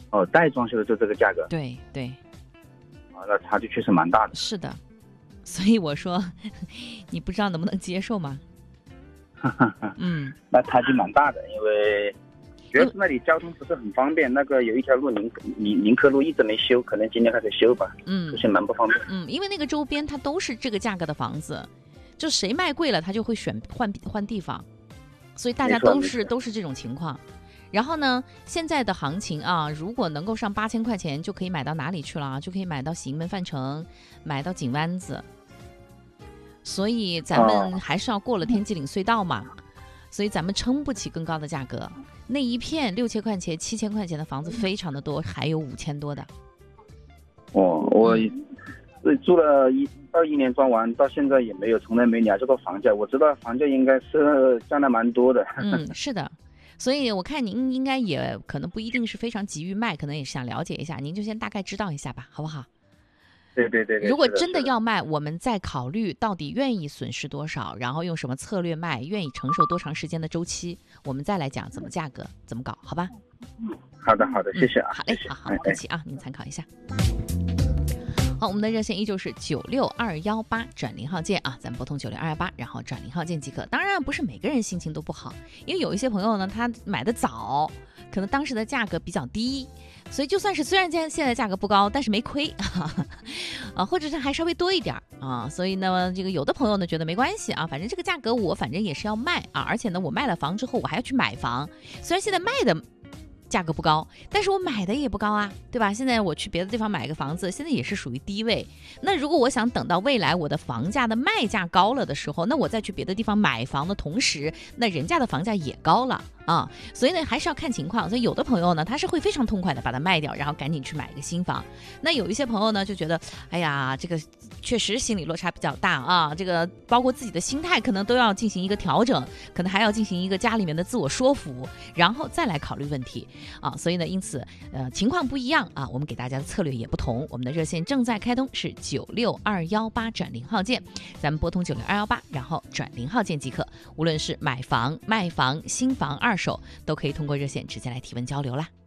哦，带装修的就这个价格。 对对， 啊，那差距确实蛮大的。 是的，所以我说你不知道能不能接受吗？ 那差距蛮大的，因为主要是那里交通不是很方便，那个有一条路宁客路一直没修，可能今年开始修吧，出现蛮不方便。 因为那个周边它都是这个价格的房子，就谁卖贵了他就会选换地方，所以大家都是这种情况。然后呢，现在的行情啊，如果能够上8000块钱，就可以买到哪里去了？就可以买到喜盈门范城，买到井湾子。所以咱们还是要过了天际岭隧道嘛，所以咱们撑不起更高的价格。那一片6000块钱、7000块钱的房子非常的多，还有5000多的。 我住了21年装完，到现在也没有，从来没了解过房价。我知道房价应该是降得蛮多的。 是的。所以我看您应该也可能不一定是非常急于卖，可能也是想了解一下，您就先大概知道一下吧，好不好？ 对。 如果真的要卖，我们再考虑到底愿意损失多少，然后用什么策略卖，愿意承受多长时间的周期，我们再来讲怎么价格怎么搞，好吧？ 好的，谢谢啊。 好嘞，好，不客气啊，您参考一下。好，我们的热线依旧是96218转0号键啊，咱们拨通96218，然后转0号键即可。当然不是每个人心情都不好，因为有一些朋友呢，他买的早，可能当时的价格比较低，所以就算是虽然现在价格不高，但是没亏啊，或者是还稍微多一点啊，所以呢，这个有的朋友呢觉得没关系啊，反正这个价格我反正也是要卖啊，而且呢，我卖了房之后我还要去买房，虽然现在卖的价格不高，但是我买的也不高啊，对吧？现在我去别的地方买个房子，现在也是属于低位。那如果我想等到未来我的房价的卖价高了的时候，那我再去别的地方买房的同时，那人家的房价也高了啊。所以呢，还是要看情况。所以有的朋友呢，他是会非常痛快的把它卖掉，然后赶紧去买一个新房。那有一些朋友呢，就觉得，哎呀，这个确实心理落差比较大啊。这个包括自己的心态可能都要进行一个调整，可能还要进行一个家里面的自我说服，然后再来考虑问题。所以呢，因此情况不一样啊，我们给大家的策略也不同。我们的热线正在开通，是96218转0号键，咱们拨通96218，然后转0号键即可。无论是买房、卖房、新房、二手，都可以通过热线直接来提问交流啦。